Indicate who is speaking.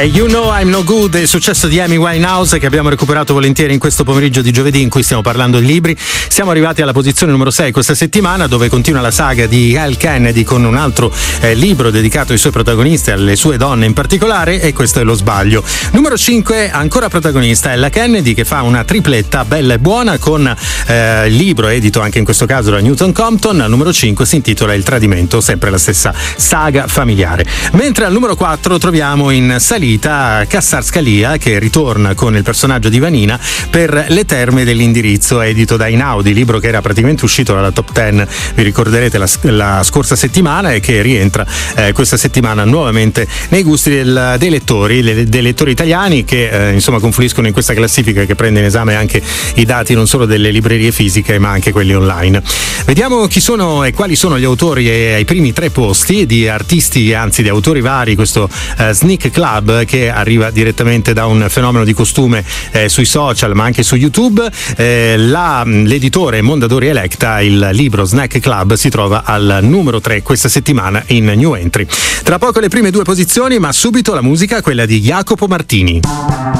Speaker 1: You Know I'm No Good, il successo di Amy Winehouse che abbiamo recuperato volentieri in questo pomeriggio di giovedì in cui stiamo parlando di libri. Siamo arrivati alla posizione numero 6 questa settimana, dove continua la saga di Hal Kennedy con un altro libro dedicato ai suoi protagonisti, alle sue donne in particolare, e questo è Lo Sbaglio. Numero 5, ancora protagonista, è la Kennedy, che fa una tripletta bella e buona con il libro edito anche in questo caso da Newton Compton. Al numero 5 si intitola Il Tradimento, sempre la stessa saga familiare. Mentre al numero 4 troviamo in salita Kassar Scalia, che ritorna con il personaggio di Vanina per Le Terme dell'Indirizzo, edito da Einaudi, libro che era praticamente uscito dalla top 10, vi ricorderete, la scorsa settimana, e che rientra questa settimana nuovamente nei gusti dei lettori italiani, che insomma confluiscono in questa classifica che prende in esame anche i dati non solo delle librerie fisiche ma anche quelli online. Vediamo chi sono e quali sono gli autori ai primi 3 posti di artisti, anzi di autori vari, questo Sneak Club che arriva direttamente da un fenomeno di costume sui social ma anche su YouTube. L'editore Mondadori Electa, il libro Snack Club si trova al numero 3 questa settimana in New Entry. Tra poco le prime 2 posizioni, ma subito la musica, quella di Jacopo Martini.